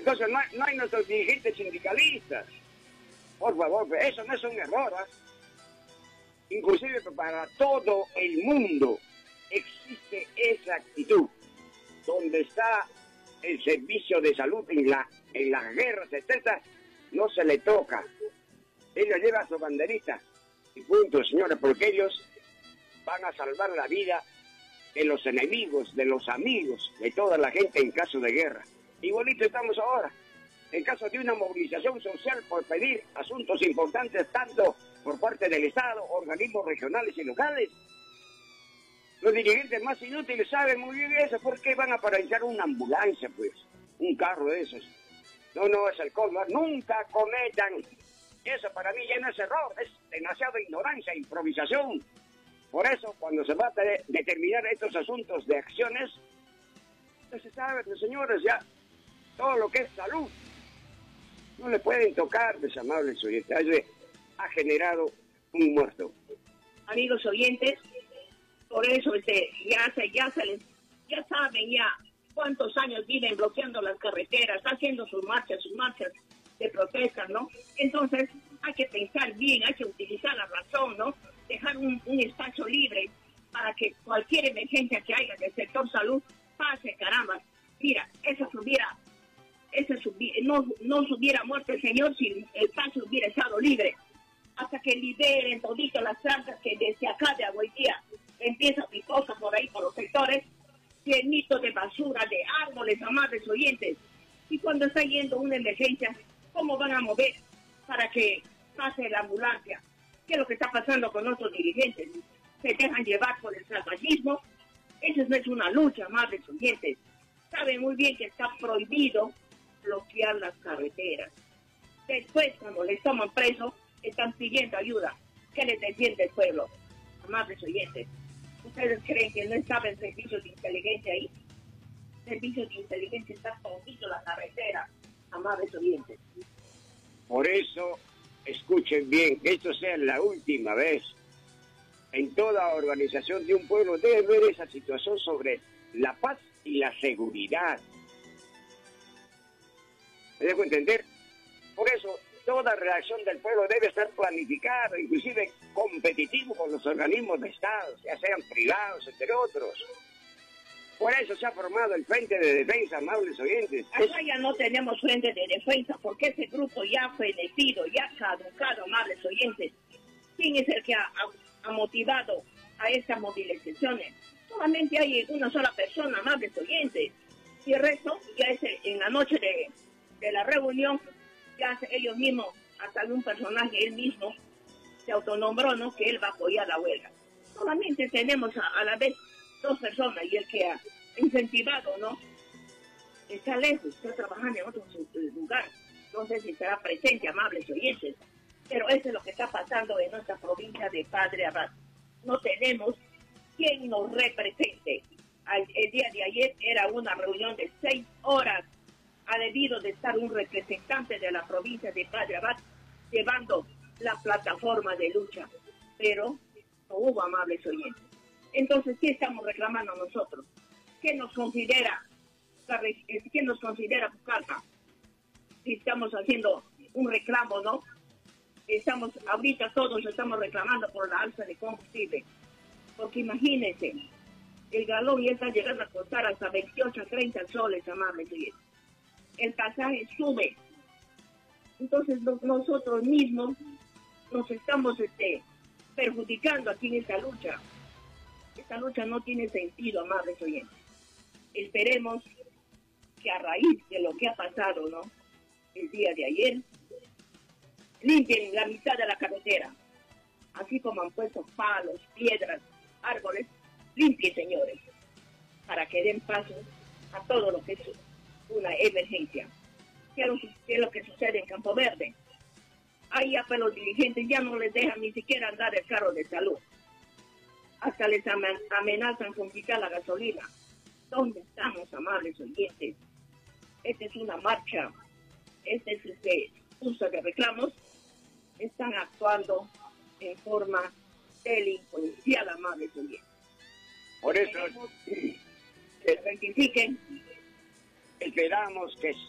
Entonces no hay nuestros dirigentes sindicalistas. Por favor, eso no es un error, ¿eh? Inclusive para todo el mundo existe esa actitud. Donde está el servicio de salud en las guerras, etc., no se le toca. Ellos llevan su banderita y punto, señores, porque ellos van a salvar la vida de los enemigos, de los amigos, de toda la gente en caso de guerra. Igualito estamos ahora, en caso de una movilización social por pedir asuntos importantes, tanto por parte del Estado, organismos regionales y locales. Los dirigentes más inútiles saben muy bien eso. ¿Por qué van a paralizar una ambulancia, pues? Un carro de esos. No, es el colmo. Nunca cometan. Eso para mí ya no es error, es demasiada ignorancia, improvisación. Por eso, cuando se va a determinar estos asuntos de acciones, pues se sabe, pues, señores, ya todo lo que es salud no le pueden tocar, mis amables oyentes. Ha generado un muerto. Amigos oyentes, por eso ya saben ya cuántos años viven bloqueando las carreteras, haciendo sus marchas de protesta, ¿no? Entonces hay que pensar bien, hay que utilizar la razón, ¿no? Dejar un espacio libre para que cualquier emergencia que haya del sector salud pase, caramba. Mira, no se hubiera muerto el señor si el paso hubiera estado libre. Hasta que liberen toditas las plantas que desde acá de Agüitía empieza picosa por ahí, por los sectores, llenitos de basura, de árboles, amables oyentes. Y cuando está yendo una emergencia, ¿cómo van a mover para que pase la ambulancia? ¿Qué es lo que está pasando con nuestros dirigentes? Se dejan llevar por el salvajismo. Esa no es una lucha, amables oyentes. Saben muy bien que está prohibido bloquear las carreteras. Después, cuando les toman preso, están pidiendo ayuda. ¿Qué les defiende el pueblo? Amables oyentes, ¿ustedes creen que no estaba el servicio de inteligencia ahí? El servicio de inteligencia está todito la carretera, amables oyentes. Por eso, escuchen bien, que esto sea la última vez. En toda organización de un pueblo debe ver esa situación sobre la paz y la seguridad. ¿Me dejo entender? Por eso, toda reacción del pueblo debe estar planificada, inclusive competitivo con los organismos de Estado, ya sean privados, entre otros. Por eso se ha formado el Frente de Defensa, amables oyentes. Acá ya no tenemos Frente de Defensa, porque ese grupo ya fue elegido, ya caducado, amables oyentes. ¿Quién es el que ha motivado a estas movilizaciones? Solamente hay una sola persona, amables oyentes. Y el resto, ya es en la noche de la reunión, ya ellos mismos, hasta un personaje, él mismo, se autonombró, ¿no?, que él va a apoyar la huelga. Solamente tenemos a la vez dos personas, y el que ha incentivado, ¿no?, está lejos, está trabajando en otro lugar. No sé si estará presente, amables oyentes. Pero eso es lo que está pasando en nuestra provincia de Padre Abad. No tenemos quien nos represente. El día de ayer era una reunión de 6 horas. Ha debido de estar un representante de la provincia de Padre Abad llevando la plataforma de lucha, pero no hubo, amables oyentes. Entonces, ¿qué estamos reclamando nosotros? ¿Qué nos considera Pucallpa? Si estamos haciendo un reclamo, ¿no? Ahorita todos estamos reclamando por la alza de combustible, porque imagínense, el galón ya está llegando a costar hasta 28 a 30 soles, amables oyentes. El pasaje sube. Entonces nosotros mismos nos estamos perjudicando aquí en esta lucha. Esta lucha no tiene sentido, amables oyentes. Esperemos que a raíz de lo que ha pasado, ¿no?, el día de ayer, limpien la mitad de la carretera. Así como han puesto palos, piedras, árboles, limpien, señores, para que den paso a todo lo que es una emergencia. ¿Qué es lo que sucede en Campo Verde? Ahí ya, pues, los dirigentes ya no les dejan ni siquiera andar el carro de salud. Hasta les amenazan con quitar la gasolina. ¿Dónde estamos, amables oyentes? Esta es una marcha, este es uso de reclamos. Están actuando en forma delincuencial, amables oyentes. Por eso que se rectifiquen. esperamos que